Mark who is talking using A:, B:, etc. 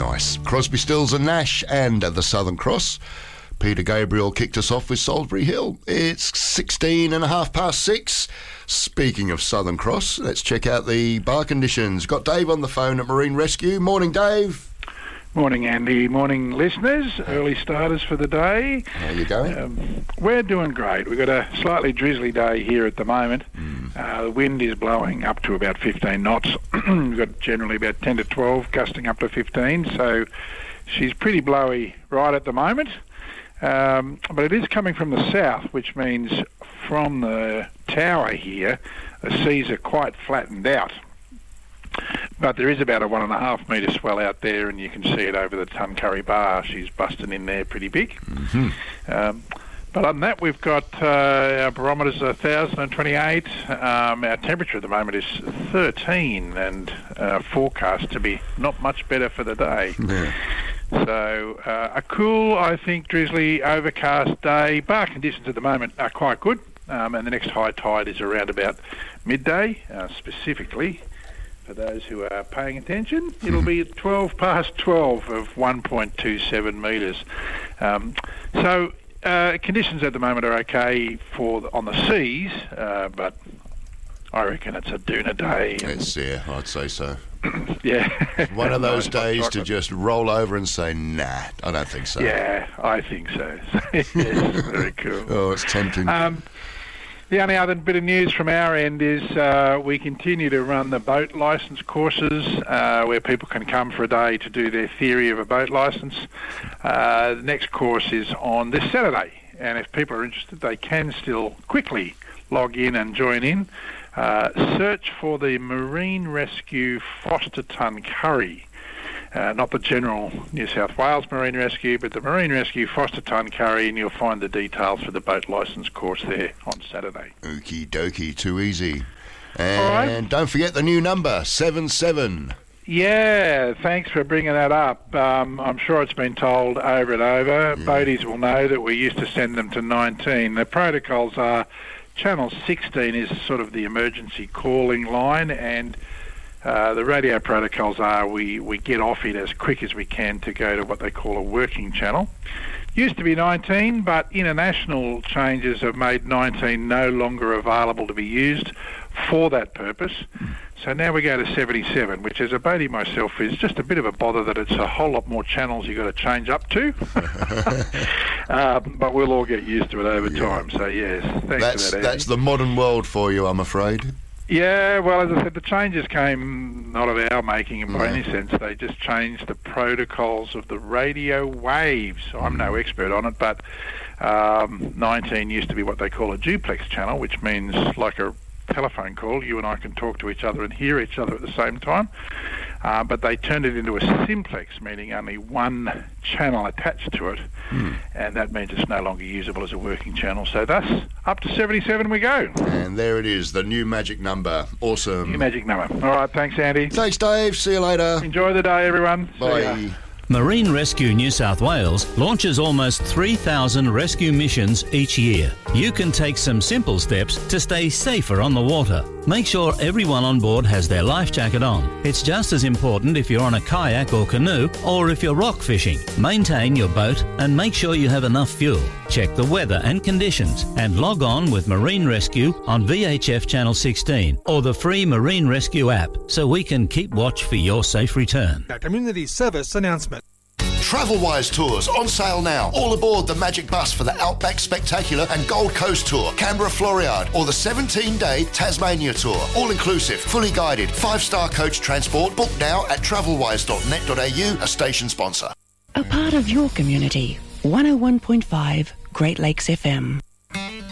A: Nice. Crosby, Stills and Nash and the Southern Cross. Peter Gabriel kicked us off with Salisbury Hill. It's 6:16. Speaking of Southern Cross, let's check out the bar conditions. Got Dave on the phone at Marine Rescue. Morning, Dave.
B: Morning, Andy. Morning, listeners. Early starters for the day.
A: How you going?
B: We're doing great. We've got a slightly drizzly day here at the moment. The wind is blowing up to about 15 knots. We've got generally about 10 to 12, gusting up to 15. So she's pretty blowy right at the moment. But it is coming from the south, which means from the tower here, the seas are quite flattened out. But there is about a 1.5 metre swell out there, and you can see it over the Tuncurry Bar. She's busting in there pretty big. But other than that, we've got our barometers 1,028. Our temperature at the moment is 13, and forecast to be not much better for the day.
A: Yeah.
B: So a cool, I think, drizzly, overcast day. Bar conditions at the moment are quite good, and the next high tide is around about midday, specifically. For those who are paying attention, it'll be at 12 past 12 of 1.27 metres. So conditions at the moment are okay on the seas, but I reckon it's a doona day.
A: Yeah, I'd say so.
B: Yeah.
A: One of those days to just roll over and say, nah, I don't think so.
B: Yeah, I think so. Yes, very cool.
A: Oh, it's tempting.
B: The only other bit of news from our end is we continue to run the boat licence courses where people can come for a day to do their theory of a boat licence. The next course is on this Saturday, and if people are interested, they can still quickly log in and join in. Search for the Marine Rescue Foster Tuncurry. Not the general New South Wales Marine Rescue, but the Marine Rescue Foster Tuncurry, and you'll find the details for the boat licence course there on Saturday.
A: Okie dokie, too easy. And don't forget the new number, 77.
B: Yeah, thanks for bringing that up. I'm sure it's been told over and over. Yeah. Boaties will know that we used to send them to 19. The protocols are Channel 16 is sort of the emergency calling line, and the radio protocols are we get off it as quick as we can to go to what they call a working channel. Used to be 19, but international changes have made 19 no longer available to be used for that purpose. So now we go to 77, which as a boatie myself is just a bit of a bother that it's a whole lot more channels you've got to change up to. But we'll all get used to it over time. So yes, thanks for that, Andy.
A: That's the modern world for you, I'm afraid.
B: Yeah, well, as I said, the changes came not of our making by any sense. They just changed the protocols of the radio waves. I'm no expert on it, but 19 used to be what they call a duplex channel, which means like a telephone call, you and I can talk to each other and hear each other at the same time. But they turned it into a simplex, meaning only one channel attached to it, and that means it's no longer usable as a working channel. So thus, up to 77 we go.
A: And there it is, the new magic number. Awesome.
B: New magic number. All right, thanks, Andy.
A: Thanks, Dave. See you later.
B: Enjoy the day, everyone.
A: Bye.
C: Marine Rescue New South Wales launches almost 3,000 rescue missions each year. You can take some simple steps to stay safer on the water. Make sure everyone on board has their life jacket on. It's just as important if you're on a kayak or canoe or if you're rock fishing. Maintain your boat and make sure you have enough fuel. Check the weather and conditions and log on with Marine Rescue on VHF Channel 16 or the free Marine Rescue app so we can keep watch for your safe return.
D: A community service announcement.
A: TravelWise Tours on sale now. All aboard the Magic Bus for the Outback Spectacular and Gold Coast Tour, Canberra Floriade, or the 17-day Tasmania Tour. All inclusive, fully guided, 5-star coach transport. Book now at travelwise.net.au, a station sponsor.
E: A part of your community. 101.5 Great Lakes FM.